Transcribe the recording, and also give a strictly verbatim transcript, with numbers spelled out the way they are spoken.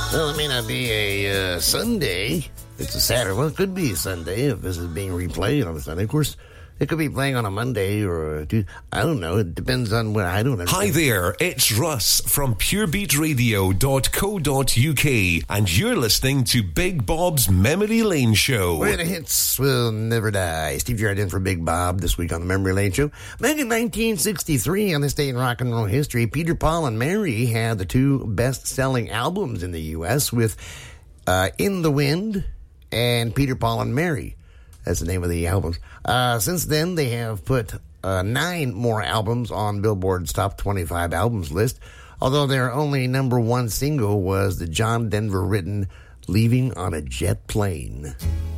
Well, it may not be a uh, Sunday. It's a Saturday. Well, it could be a Sunday if this is being replayed on a Sunday. Of course, it could be playing on a Monday or a Tuesday. I don't know. It depends on what I don't know. Hi there, it's Russ from pure beat radio dot co dot uk, and you're listening to Big Bob's Memory Lane Show. Where the hits will never die. Steve Gerrard in for Big Bob this week on the Memory Lane Show. Back in nineteen sixty-three, on this day in rock and roll history, Peter, Paul, and Mary had the two best-selling albums in the U S with uh, In the Wind and Peter, Paul, and Mary. That's the name of the albums. Uh, since then, they have put uh, nine more albums on Billboard's top twenty-five albums list, although their only number one single was the John Denver written Leaving on a Jet Plane.